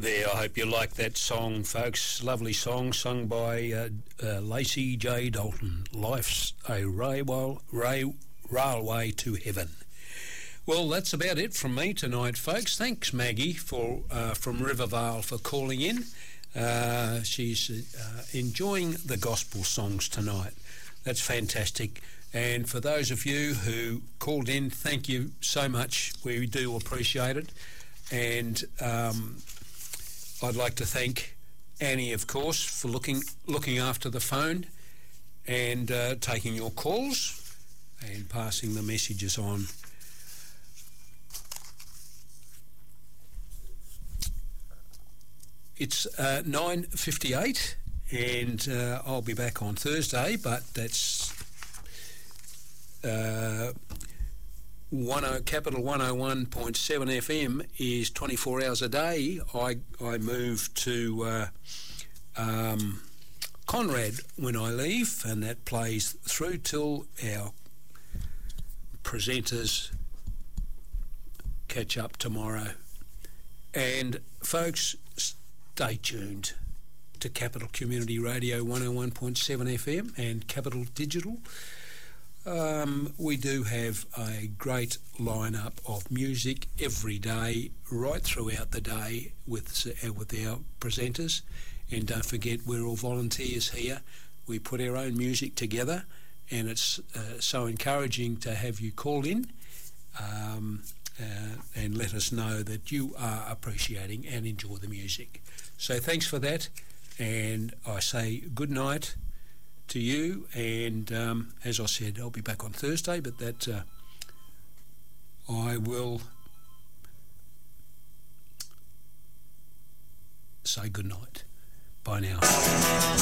There, I hope you like that song, folks. Lovely song sung by Lacey J. Dalton. Life's a railway to heaven. Well, that's about it from me tonight, folks. Thanks, Maggie, from Rivervale for calling in. She's enjoying the gospel songs tonight. That's fantastic. And for those of you who called in, thank you so much. We do appreciate it. And I'd like to thank Annie, of course, for looking after the phone and taking your calls and passing the messages on. It's 9:58 and I'll be back on Thursday, but that's Capital 101.7 FM is 24 hours a day. I move to Conrad when I leave, and that plays through till our presenters catch up tomorrow. And folks, stay tuned to Capital Community Radio 101.7 FM and Capital Digital. We do have a great lineup of music every day, right throughout the day with our presenters. And don't forget, we're all volunteers here. We put our own music together, and it's so encouraging to have you call in and let us know that you are appreciating and enjoy the music. So thanks for that, and I say good night to you, and as I said, I'll be back on Thursday, but that I will say good night. Bye now.